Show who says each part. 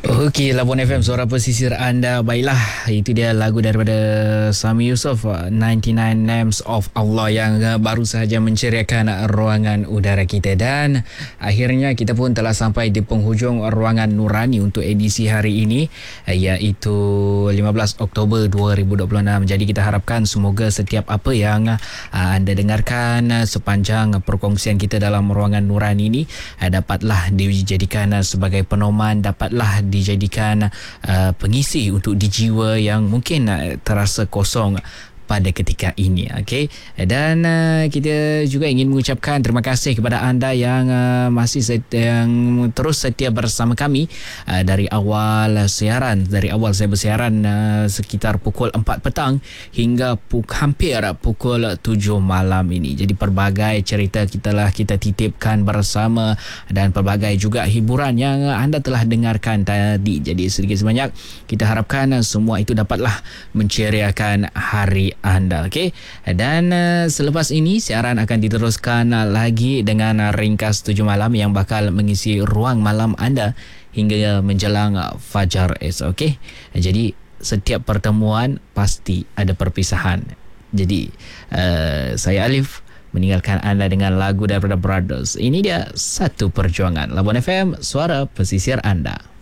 Speaker 1: Okey, Labuan FM, suara pesisir anda. Baiklah, itu dia lagu daripada Sami Yusof, 99 Names of Allah, yang baru sahaja menceriakan ruangan udara kita. Dan akhirnya kita pun telah sampai di penghujung ruangan Nurani untuk edisi hari ini, iaitu 15 Oktober 2026. Jadi kita harapkan semoga setiap apa yang anda dengarkan sepanjang perkongsian kita dalam ruangan Nurani ini dapatlah dijadikan sebagai penoman, dapatlah dijadikan pengisi untuk di jiwa yang mungkin terasa kosong pada ketika ini. Okey, dan kita juga ingin mengucapkan terima kasih kepada anda yang yang terus setia bersama kami dari awal siaran, dari awal saya bersiaran sekitar pukul 4 petang hingga hampir pukul 7 malam ini. Jadi pelbagai cerita kita titipkan bersama, dan pelbagai juga hiburan yang anda telah dengarkan tadi. Jadi sedikit sebanyak kita harapkan semua itu dapatlah menceriakan hari anda. Okey, dan selepas ini siaran akan diteruskan lagi dengan ringkas 7 malam yang bakal mengisi ruang malam anda hingga menjelang fajar esok. Okey, jadi setiap pertemuan pasti ada perpisahan. Jadi saya Alif meninggalkan anda dengan lagu daripada Brothers. Ini dia Satu Perjuangan. Labuan FM, suara pesisir anda.